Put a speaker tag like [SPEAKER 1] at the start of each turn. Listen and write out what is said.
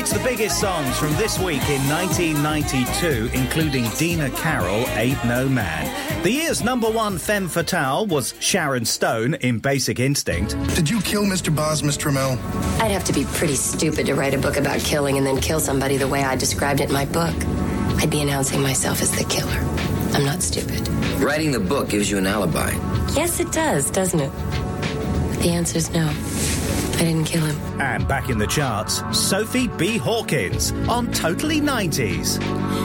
[SPEAKER 1] It's the biggest songs from this week in 1992, including Dina Carroll, Ain't No Man. The year's number one femme fatale was Sharon Stone in Basic Instinct.
[SPEAKER 2] Did you kill Mr. Boz, Miss Trammell?
[SPEAKER 3] I'd have to be pretty stupid to write a book about killing and then kill somebody the way I described it in my book. I'd be announcing myself as the killer. I'm not stupid.
[SPEAKER 4] Writing the book gives you an alibi.
[SPEAKER 3] Yes, it does, doesn't it? But the answer's no. I didn't kill him.
[SPEAKER 1] And back in the charts, Sophie B. Hawkins on Totally 90s.